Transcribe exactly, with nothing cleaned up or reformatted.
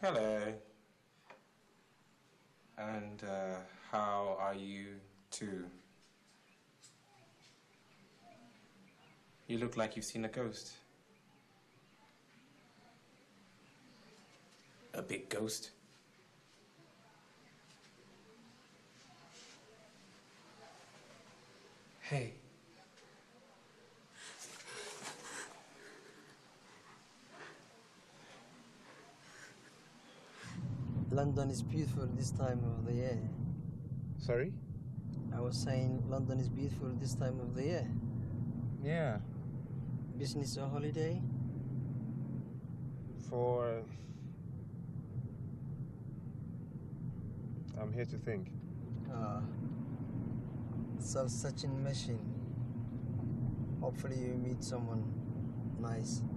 Hello. And uh, how are you too? You look like you've seen a ghost. A big ghost? Hey. London is beautiful this time of the year. Sorry? I was saying London is beautiful this time of the year. Yeah. Business or holiday? For... I'm here to think. Ah, self-searching machine. Hopefully you meet someone nice.